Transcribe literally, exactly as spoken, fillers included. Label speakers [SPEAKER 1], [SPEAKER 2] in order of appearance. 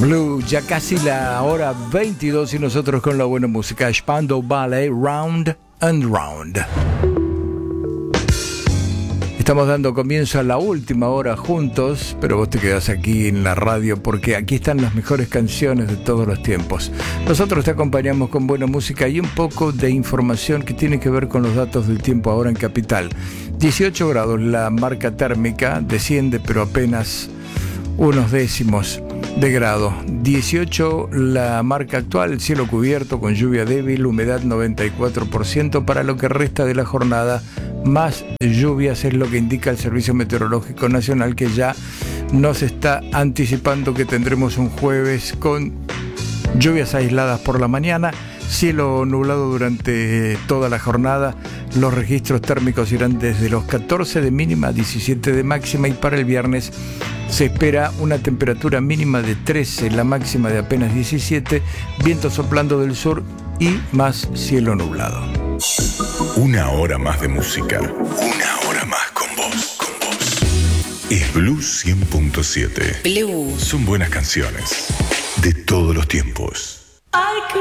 [SPEAKER 1] Blue, ya casi la hora veintidós y nosotros con la buena música. Spandau Ballet, Round and Round. Estamos dando comienzo a la última hora juntos, pero vos te quedás aquí en la radio porque aquí están las mejores canciones de todos los tiempos. Nosotros te acompañamos con buena música y un poco de información que tiene que ver con los datos del tiempo ahora en Capital. dieciocho grados la marca térmica, desciende pero apenas unos décimos de grado. dieciocho la marca actual, cielo cubierto con lluvia débil, humedad noventa y cuatro por ciento. Para lo que resta de la jornada, más lluvias es lo que indica el Servicio Meteorológico Nacional, que ya nos está anticipando que tendremos un jueves con lluvias aisladas por la mañana, cielo nublado durante toda la jornada. Los registros térmicos irán desde los catorce de mínima a diecisiete de máxima, y para el viernes se espera una temperatura mínima de trece, la máxima de apenas diecisiete, viento soplando del sur y más cielo nublado.
[SPEAKER 2] Una hora más de música, una hora más con vos, con vos. Es Blue cien punto siete.
[SPEAKER 3] Blue.
[SPEAKER 2] Son buenas canciones de todos los tiempos.